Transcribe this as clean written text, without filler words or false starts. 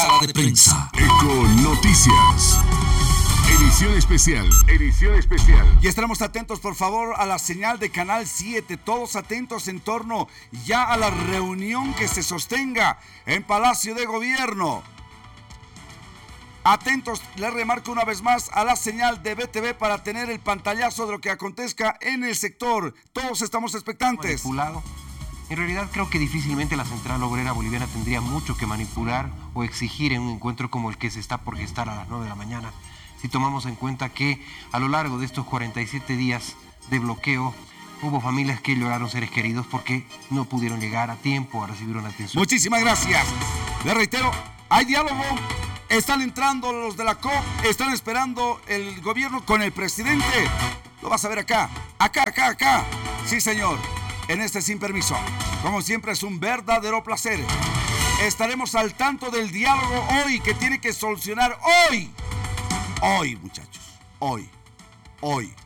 Sala de Prensa. Eco Noticias. Edición especial, edición especial. Y estaremos atentos, por favor, a la señal de Canal 7. Todos atentos en torno ya a la reunión que se sostenga en Palacio de Gobierno. Atentos, les remarco una vez más a la señal de BTV para tener el pantallazo de lo que acontezca en el sector. Todos estamos expectantes. Manipulado. En realidad creo que difícilmente la Central Obrera Boliviana tendría mucho que manipular o exigir en un encuentro como el que se está por gestar a las 9 de la mañana. Si tomamos en cuenta que a lo largo de estos 47 días de bloqueo hubo familias que lloraron seres queridos porque no pudieron llegar a tiempo a recibir una atención. Muchísimas gracias. Les reitero, hay diálogo. Están entrando los de la COP, están esperando el gobierno con el presidente. Lo vas a ver acá. Sí, señor. En este Sin Permiso. Como siempre, es un verdadero placer. Estaremos al tanto del diálogo hoy que tiene que solucionar hoy. Hoy, muchachos. Hoy.